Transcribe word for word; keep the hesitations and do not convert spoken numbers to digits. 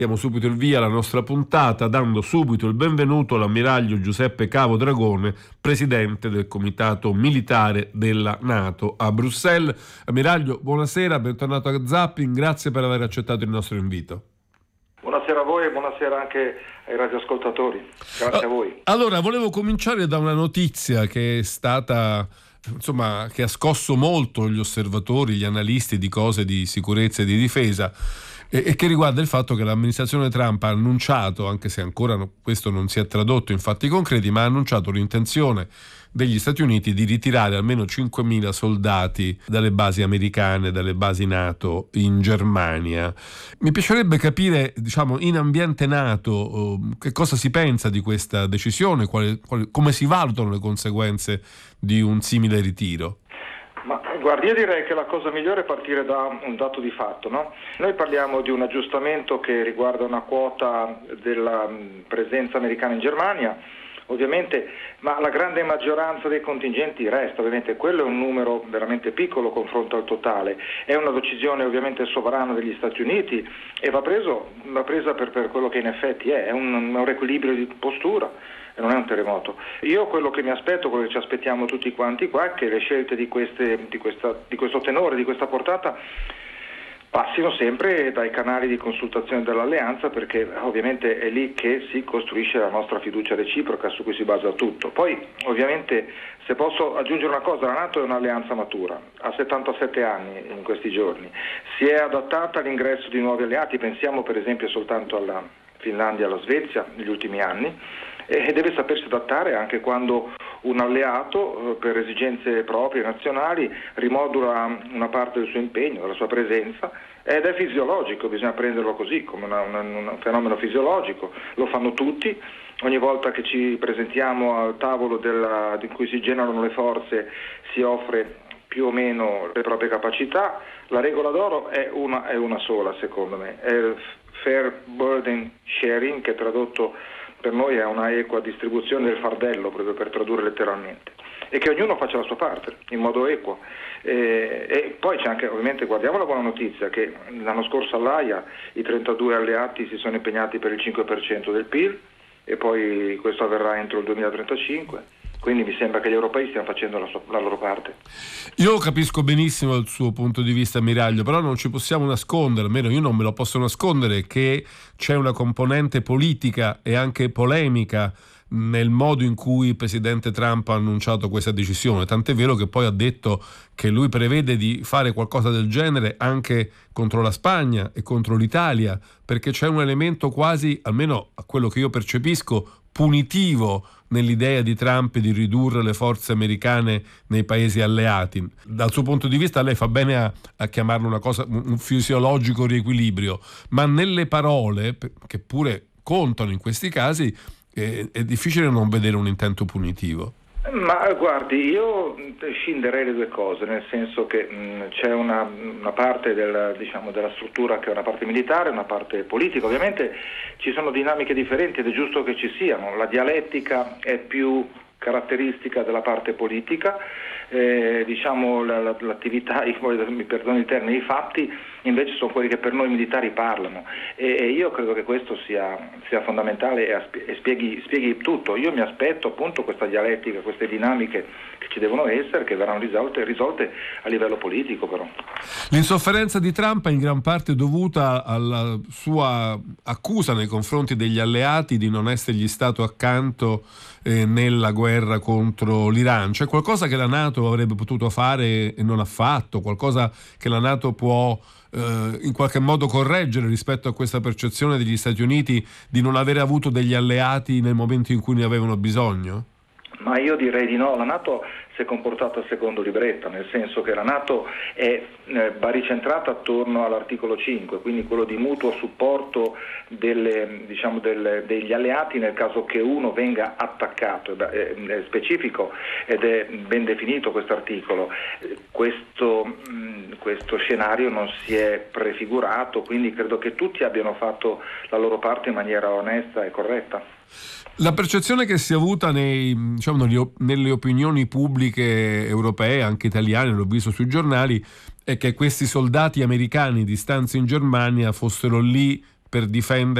Diamo subito il via alla nostra puntata, dando subito il benvenuto all'ammiraglio Giuseppe Cavo Dragone, presidente del Comitato Militare della NATO a Bruxelles. Ammiraglio, buonasera, bentornato a Zapping, grazie per aver accettato il nostro invito. Buonasera a voi e buonasera anche ai radioascoltatori. Grazie a voi. Allora, volevo cominciare da una notizia che è stata, insomma, che ha scosso molto gli osservatori, gli analisti di cose di sicurezza e di difesa, e che riguarda il fatto che l'amministrazione Trump ha annunciato, anche se ancora no, questo non si è tradotto in fatti concreti, ma ha annunciato l'intenzione degli Stati Uniti di ritirare almeno cinquemila soldati dalle basi americane, dalle basi NATO in Germania. Mi piacerebbe capire, diciamo, in ambiente NATO, che cosa si pensa di questa decisione, quale, quale, come si valutano le conseguenze di un simile ritiro. Ma guardi, io direi che la cosa migliore è partire da un dato di fatto, no? Noi parliamo di un aggiustamento che riguarda una quota della presenza americana in Germania, ovviamente, ma la grande maggioranza dei contingenti resta, ovviamente quello è un numero veramente piccolo confronto al totale, è una decisione ovviamente sovrana degli Stati Uniti e va preso, va presa per, per quello che in effetti è, è un, un riequilibrio di postura. Non è un terremoto. Io quello che mi aspetto, quello che ci aspettiamo tutti quanti qua, è che le scelte di, queste, di, questa, di questo tenore, di questa portata, passino sempre dai canali di consultazione dell'alleanza, perché ovviamente è lì che si costruisce la nostra fiducia reciproca su cui si basa tutto. Poi ovviamente, se posso aggiungere una cosa, la NATO è un'alleanza matura, ha settantasette anni in questi giorni, si è adattata all'ingresso di nuovi alleati, pensiamo per esempio soltanto alla Finlandia e alla Svezia negli ultimi anni, e deve sapersi adattare anche quando un alleato, per esigenze proprie, nazionali, rimodula una parte del suo impegno, della sua presenza, ed è fisiologico, bisogna prenderlo così, come una, una, un fenomeno fisiologico, lo fanno tutti, ogni volta che ci presentiamo al tavolo della, in cui si generano le forze si offre più o meno le proprie capacità. La regola d'oro è una, è una sola, secondo me, è il fair burden sharing, che tradotto per noi è una equa distribuzione del fardello, proprio per tradurre letteralmente, e che ognuno faccia la sua parte in modo equo. E, e poi c'è anche, ovviamente, guardiamo la buona notizia, che l'anno scorso all'Aia i trentadue alleati si sono impegnati per il cinque per cento del P I L e poi questo avverrà entro il duemilatrentacinque. Quindi mi sembra che gli europei stiano facendo la, sua, la loro parte. Io capisco benissimo il suo punto di vista, ammiraglio, però non ci possiamo nascondere, almeno io non me lo posso nascondere, che c'è una componente politica e anche polemica nel modo in cui il presidente Trump ha annunciato questa decisione, tant'è vero che poi ha detto che lui prevede di fare qualcosa del genere anche contro la Spagna e contro l'Italia, perché c'è un elemento quasi, almeno a quello che io percepisco, punitivo nell'idea di Trump di ridurre le forze americane nei paesi alleati. Dal suo punto di vista lei fa bene a, a chiamarlo una cosa, un fisiologico riequilibrio, ma nelle parole, che pure contano in questi casi, è, è difficile non vedere un intento punitivo. Ma guardi, io scinderei le due cose, nel senso che mh, c'è una, una parte del, diciamo, della struttura che è una parte militare e una parte politica. Ovviamente ci sono dinamiche differenti ed è giusto che ci siano. La dialettica è più caratteristica della parte politica, eh, diciamo la, la, l'attività, mi perdoni il termine, i fatti invece sono quelli che per noi militari parlano, e, e io credo che questo sia, sia fondamentale e, asp- e spieghi, spieghi tutto. Io mi aspetto appunto questa dialettica, queste dinamiche che ci devono essere, che verranno risolte, risolte a livello politico però. L'insofferenza di Trump è in gran parte dovuta alla sua accusa nei confronti degli alleati di non essergli stato accanto eh, nella guerra contro l'Iran. C'è qualcosa che la NATO avrebbe potuto fare e non ha fatto, qualcosa che la NATO può eh, in qualche modo correggere rispetto a questa percezione degli Stati Uniti di non avere avuto degli alleati nel momento in cui ne avevano bisogno? Ma io direi di no, la NATO si è comportata secondo libretta, nel senso che la NATO è eh, baricentrata attorno all'articolo cinque, quindi quello di mutuo supporto delle, diciamo delle, degli alleati nel caso che uno venga attaccato, è, è specifico ed è ben definito questo articolo. Questo, mh, questo scenario non si è prefigurato, quindi credo che tutti abbiano fatto la loro parte in maniera onesta e corretta. La percezione che si è avuta nei, diciamo, nelle opinioni pubbliche europee, anche italiane, l'ho visto sui giornali, è che questi soldati americani di stanza in Germania fossero lì per difendere